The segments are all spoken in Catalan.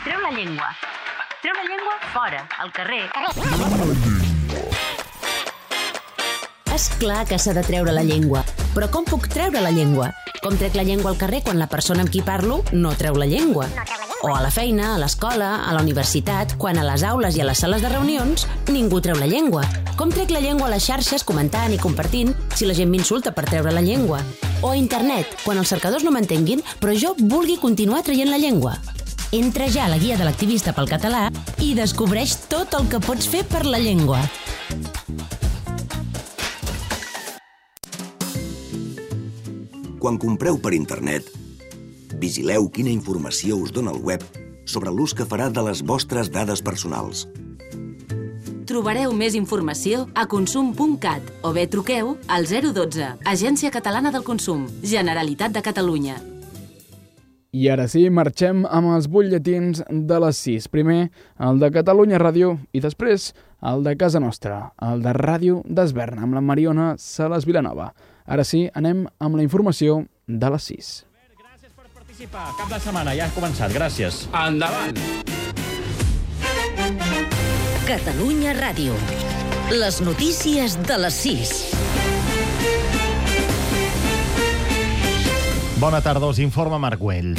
Treu la llengua. Treu la llengua fora, al carrer. És clar que s'ha de treure la llengua. Però com puc treure la llengua? Com trec la llengua al carrer quan la persona amb qui parlo no treu la llengua? O a la feina, a l'escola, a la universitat, quan a les aules i a les sales de reunions ningú treu la llengua. Com trec la llengua a les xarxes comentant i compartint si la gent m'insulta per treure la llengua? O a internet, quan els cercadors no m'entenguin però jo vulgui continuar traient la llengua. Entra ja a la guia de l'activista pel català i descobreix tot el que pots fer per la llengua. Quan compreu per internet, vigileu quina informació us dona el web sobre l'ús que farà de les vostres dades personals. Trobareu més informació a consum.cat o bé truqueu al 012, Agència Catalana del Consum, Generalitat de Catalunya. I ara sí, marxem amb els butlletins de les 6. Primer, el de Catalunya Ràdio i després el de casa nostra, el de Ràdio d'Esvern, amb la Mariona Salas Vilanova. Ara sí, anem amb la informació de les 6. Gràcies per participar. Cap de setmana ja ha començat. Gràcies. Endavant! Catalunya Ràdio. Les notícies de les 6. Bona tarda, us informa Marc Güell.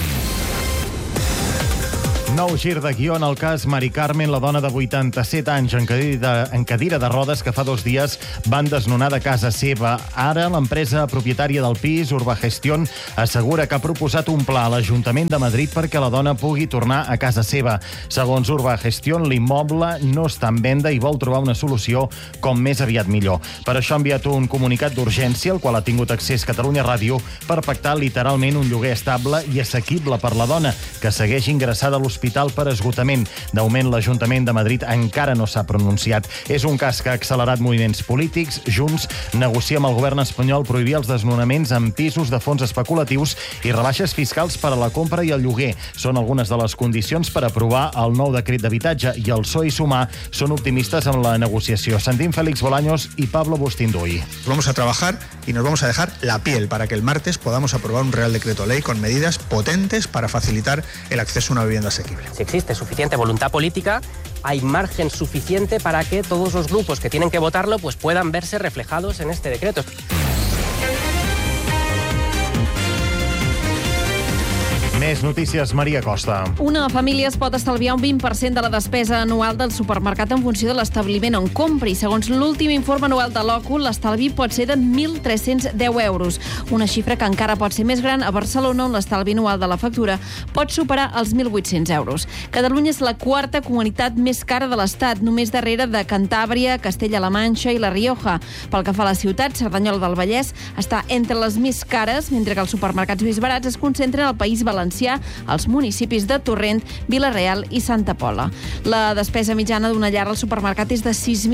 Nou gir de guió en el cas Mari Carmen, la dona de 87 anys en cadira de rodes que fa 2 dies van desnonar de casa seva. Ara l'empresa propietària del pis, Urbagestión, assegura que ha proposat un pla a l'Ajuntament de Madrid perquè la dona pugui tornar a casa seva. Segons Urbagestión, l'immoble no està en venda i vol trobar una solució com més aviat millor. Per això ha enviat un comunicat d'urgència, al qual ha tingut accés Catalunya Ràdio, per pactar literalment un lloguer estable i assequible per la dona, que segueix ingressada a l'hospital per esgotament. De moment, l'Ajuntament de Madrid encara no s'ha pronunciat. És un cas que ha accelerat moviments polítics. Junts negocia amb el govern espanyol prohibir els desnonaments en pisos de fons especulatius i rebaixes fiscals per a la compra i el lloguer. Són algunes de les condicions per aprovar el nou decret d'habitatge i el PSOE i Sumar són optimistes en la negociació. Sentim Félix Bolaños y Pablo Bustinduy. Vamos a trabajar y nos vamos a dejar la piel para que el martes podamos aprobar un Real Decreto Ley con medidas potentes para facilitar el acceso a una vivienda asequible. Si existe suficiente voluntad política, hay margen suficiente para que todos los grupos que tienen que votarlo pues puedan verse reflejados en este decreto. Més notícies, Maria Costa. Una família es pot estalviar un 20% de la despesa anual del supermercat en funció de l'establiment on compri. Segons l'últim informe anual de l'OCU, l'estalvi pot ser de 1.310 euros. Una xifra que encara pot ser més gran a Barcelona, on l'estalvi anual de la factura pot superar els 1.800 euros. Catalunya és la quarta comunitat més cara de l'Estat, només darrere de Cantàbria, Castella-La Manxa i La Rioja. Pel que fa a la ciutat, Cerdanyola del Vallès està entre les més cares, mentre que els supermercats més barats es concentren al País Valencià, als municipis de Torrent, Vila-real i Santa Pola. La despesa mitjana d'una llar al supermercat és de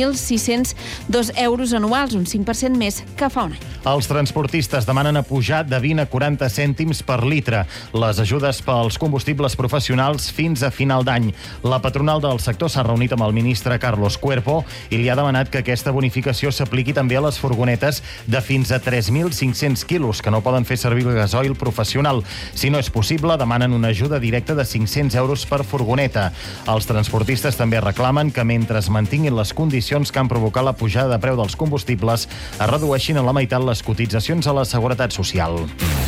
6.602 euros anuals, un 5% més que fa un any. Els transportistes demanen a pujar de 20 a 40 cèntims per litre les ajudes pels combustibles professionals fins a final d'any. La patronal del sector s'ha reunit amb el ministre Carlos Cuerpo i li ha demanat que aquesta bonificació s'apliqui també a les furgonetes de fins a 3.500 quilos, que no poden fer servir el gasoil professional. Si no és possible, demanen una ajuda directa de 500 euros per furgoneta. Els transportistes també reclamen que mentre es mantinguin les condicions que han provocat la pujada de preu dels combustibles, es redueixin a la meitat les cotitzacions a la Seguretat Social.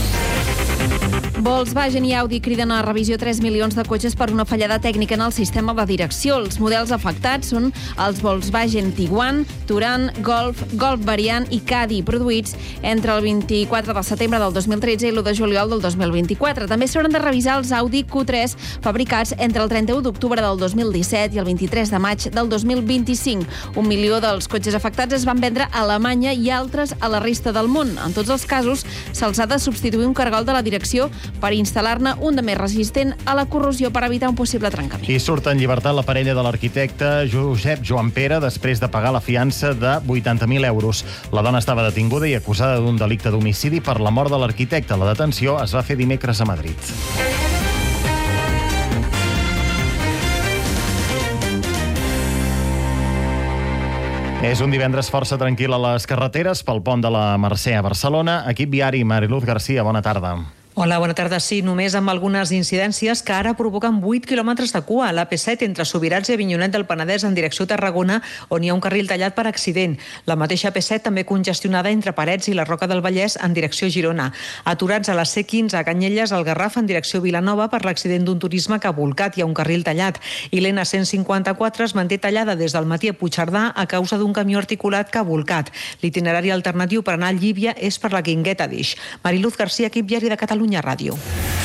Volkswagen i Audi criden a revisió 3 milions de cotxes per una fallada tècnica en el sistema de direcció. Els models afectats són els Volkswagen Tiguan, Touran, Golf, Golf Variant i Caddy, produïts entre el 24 de setembre del 2013 i l'1 de juliol del 2024. També s'hauran de revisar els Audi Q3 fabricats entre el 31 d'octubre del 2017 i el 23 de maig del 2025. 1 milió dels cotxes afectats es van vendre a Alemanya i altres a la resta del món. En tots els casos, se'ls ha de substituir un cargol de la direcció per instal·lar-ne un de més resistent a la corrosió per evitar un possible trencament. I surt en llibertat la parella de l'arquitecte Josep Joan Pere després de pagar la fiança de 80.000 euros. La dona estava detinguda i acusada d'un delicte d'homicidi per la mort de l'arquitecte. La detenció es va fer dimecres a Madrid. És un divendres força tranquil a les carreteres pel pont de la Mercè a Barcelona. Equip viari, Mariluz García, bona tarda. Hola, bona tarda. Sí, només amb algunes incidències que ara provoquen 8 quilòmetres de cua a l'AP7 entre Subirats i Avinyonet del Penedès en direcció Tarragona, on hi ha un carril tallat per accident. La mateixa AP7 també congestionada entre Parets i la Roca del Vallès en direcció Girona. Aturats a la C15 a Canyelles, al Garraf en direcció Vilanova per l'accident d'un turisme que ha volcat. Hi ha un carril tallat. I l'N154 es manté tallada des del matí a Puigcerdà a causa d'un camió articulat que ha volcat. L'itinerari alternatiu per anar a Llívia és per la Guingueta d'Ix. Mariluz García, equip diari de Catalunya Ràdio.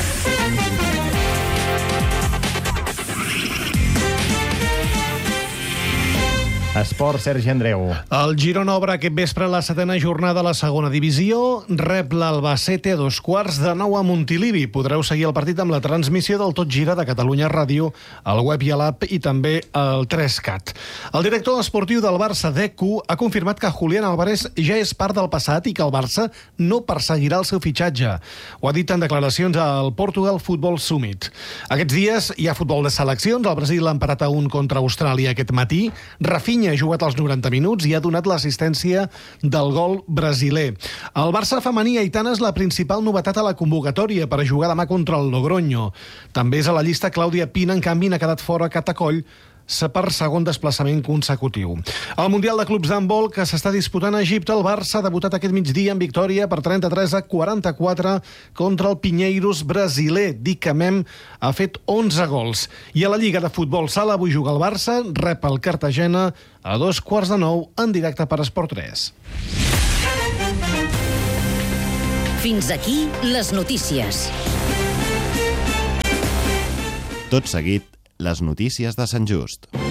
Esport, Sergi Andreu. El Girona obre aquest vespre la 7a jornada a la segona divisió. Rep l'Albacete a 8:15 a Montilivi. Podreu seguir el partit amb la transmissió del Tot Gira de Catalunya Ràdio, al web i a l'app i també al 3CAT. El director esportiu del Barça, Deco, ha confirmat que Julián Álvarez ja és part del passat i que el Barça no perseguirà el seu fitxatge. Ho ha dit en declaracions al Portugal Football Summit. Aquests dies hi ha futbol de seleccions. El Brasil ha empatat a 1 contra Austràlia aquest matí. Rafinha ha jugat als 90 minuts i ha donat l'assistència del gol brasiler. El Barça femení Aitana és la principal novetat a la convocatòria per a jugar demà contra el Logroño. També és a la llista Clàudia Pina, en canvi n'ha quedat fora Catacoll per segon desplaçament consecutiu. Al Mundial de Clubs d'handbol que s'està disputant a Egipte, el Barça ha debutat aquest migdia en victòria per 33-44 contra el Pinheiros brasiler. Dick Amem ha fet 11 gols. I a la Lliga de Futbol Sala avui juga el Barça, rep el Cartagena a 8:15 en directe per Esport 3. Fins aquí les notícies. Tot seguit, les notícies de Sant Just.